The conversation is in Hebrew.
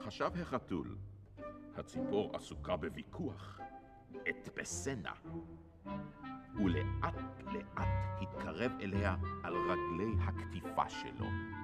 חשב החתול, הציפור עסוקה בוויכוח, אתפסנה, ולאט לאט התקרב אליה על רגלי הכתיפה שלו.